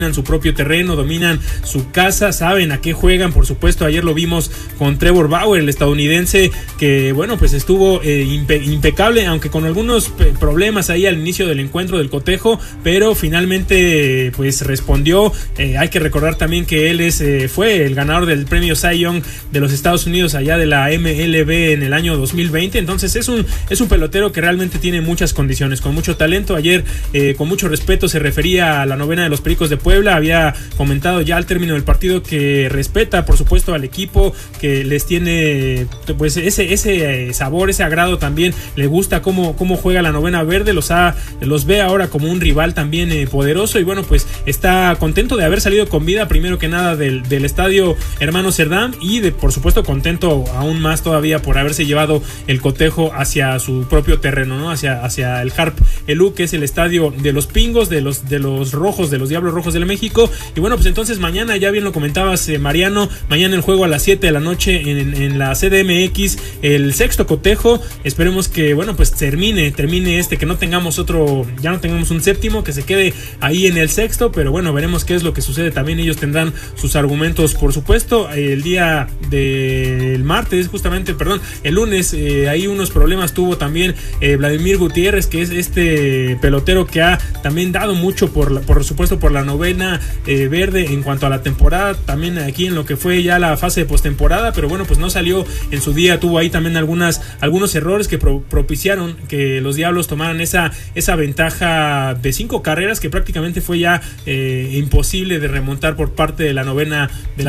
su propio terreno, dominan su casa, saben a qué juegan. Por supuesto, ayer lo vimos con Trevor Bauer, el estadounidense, que bueno, pues estuvo impecable, aunque con algunos problemas ahí al inicio del encuentro, del cotejo, pero finalmente pues respondió. Hay que recordar también que él fue el ganador del premio Cy Young de los Estados Unidos allá de la MLB en el año 2020, entonces es un pelotero que realmente tiene muchas condiciones, con mucho talento. Ayer, con mucho respeto, se refería a la novena de los Pericos de Puebla, había comentado ya al término del partido que respeta por supuesto al equipo, que les tiene pues ese sabor, ese agrado también, le gusta cómo juega la novena verde, los ve ahora como un rival también poderoso, y bueno, pues está contento de haber salido con vida, primero que nada del estadio Hermano Cerdán, y por supuesto contento aún más todavía por haberse llevado el cotejo hacia su propio terreno, ¿no? hacia el Harp Elú, que es el estadio de los Pingos, de los rojos, de los Diablos Rojos del México. Y bueno, pues entonces mañana, ya bien lo comentabas, Mariano, mañana el juego a las 7 de la noche en la CDMX, el sexto cotejo. Esperemos que, bueno, pues termine que no tengamos ya no tengamos un séptimo, que se quede ahí en el sexto, pero bueno, veremos qué es lo que sucede. También ellos tendrán sus argumentos, por supuesto. El día del martes, el lunes, ahí unos problemas tuvo también Vladimir Gutiérrez, que es este pelotero que ha también dado mucho por supuesto por la novena verde en cuanto a la temporada, también aquí en lo que fue ya la fase de postemporada, pero bueno, pues no salió en su día, tuvo ahí también algunos errores que propiciaron que los Diablos tomaran esa ventaja de 5 carreras que prácticamente fue ya imposible de remontar por parte de la novena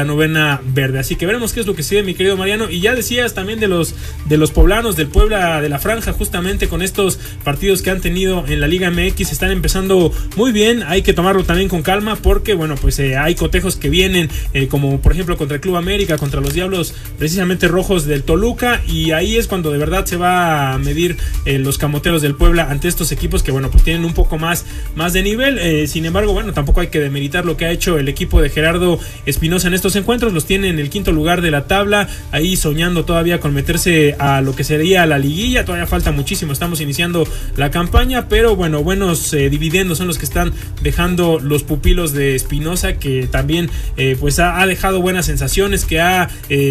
verde. Así que veremos qué es lo que sigue, mi querido Mariano. Y ya decías también de los poblanos, del Puebla de la Franja, justamente con estos partidos que han tenido en la Liga MX, están empezando muy bien. Hay que tomarlo también con calma porque bueno, pues hay cotejos que vienen, como por ejemplo contra el Club América, contra los Diablos precisamente Rojos del Toluca, y ahí es cuando de verdad se va a medir los camoteros del Puebla ante estos equipos que bueno, pues tienen un poco más de nivel. Sin embargo, bueno, tampoco hay que demeritar lo que ha hecho el equipo de Gerardo Espinosa en estos encuentros. Los tiene en el quinto lugar de la tabla, ahí soñando todavía con meterse a lo que sería la liguilla. Todavía falta muchísimo, estamos iniciando la campaña, pero bueno, buenos dividendos son los que están dejando los pupilos de Espinosa, que también pues ha dejado buenas sensaciones, que ha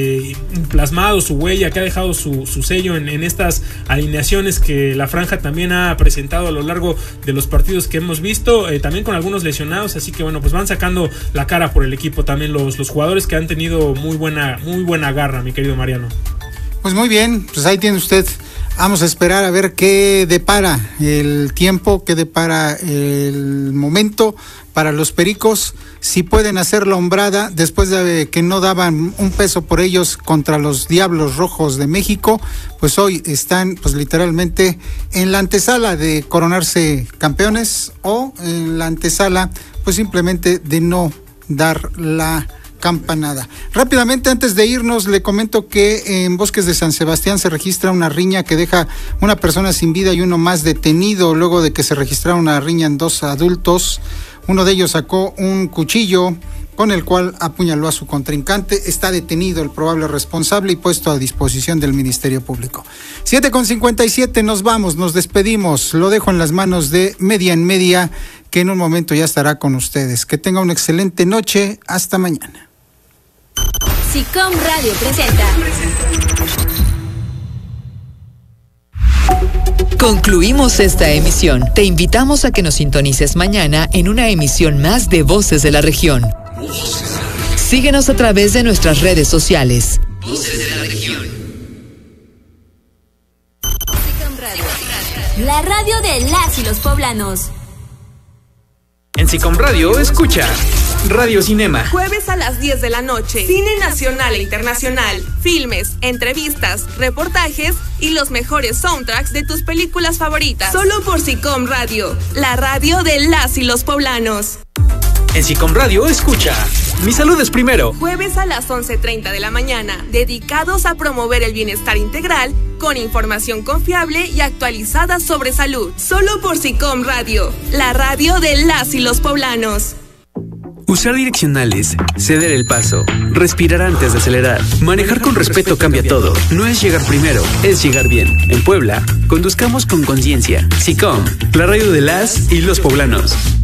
plasmado su huella, que ha dejado su sello en estas alineaciones que la Franja también ha presentado a lo largo de los partidos que hemos visto, también con algunos lesionados. Así que bueno, pues van sacando la cara por el equipo también los jugadores que han tenido muy buena garra, mi querido Mariano. Pues muy bien, pues ahí tiene usted. Vamos a esperar a ver qué depara el tiempo, qué depara el momento para los Pericos, si pueden hacer la hombrada después de que no daban un peso por ellos contra los Diablos Rojos de México. Pues hoy están pues literalmente en la antesala de coronarse campeones, o en la antesala pues simplemente de no dar la campanada. Rápidamente, antes de irnos, le comento que en Bosques de San Sebastián se registra una riña que deja una persona sin vida y uno más detenido, luego de que se registrara una riña en 2 adultos. Uno de ellos sacó un cuchillo con el cual apuñaló a su contrincante. Está detenido el probable responsable y puesto a disposición del Ministerio Público. 7:57, nos vamos, nos despedimos. Lo dejo en las manos de Media en Media, que en un momento ya estará con ustedes. Que tenga una excelente noche. Hasta mañana. SICOM Radio presenta. Concluimos esta emisión. Te invitamos a que nos sintonices mañana en una emisión más de Voces de la Región. Síguenos a través de nuestras redes sociales. Voces de la Región. SICOM Radio, la radio de las y los poblanos. En SICOM Radio escucha Radio Cinema. Jueves a las 10 de la noche. Cine nacional e internacional. Filmes, entrevistas, reportajes y los mejores soundtracks de tus películas favoritas. Solo por SICOM Radio, la radio de las y los poblanos. En SICOM Radio escucha Mi Salud es Primero. Jueves a las 11:30 de la mañana, dedicados a promover el bienestar integral con información confiable y actualizada sobre salud. Solo por SICOM Radio, la radio de las y los poblanos. Usar direccionales, ceder el paso, respirar antes de acelerar, manejar con respeto cambia todo. No es llegar primero, es llegar bien. En Puebla, conduzcamos con conciencia. SICOM, la radio de las y los poblanos.